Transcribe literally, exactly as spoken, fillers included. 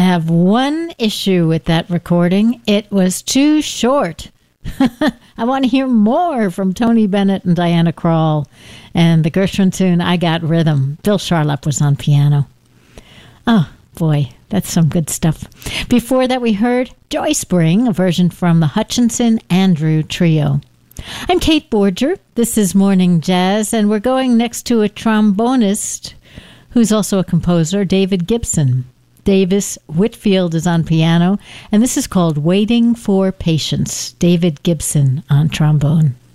have one issue with that recording. It was too short. I want to hear more from Tony Bennett and Diana Krall. And the Gershwin tune, I Got Rhythm. Bill Charlap was on piano. Oh, boy, that's some good stuff. Before that, we heard Joy Spring, a version from the Hutchinson-Andrew Trio. I'm Kate Borger. This is Morning Jazz, and we're going next to a trombonist who's also a composer, David Gibson. Davis Whitfield is on piano, and this is called Waiting for Patience. David Gibson on trombone.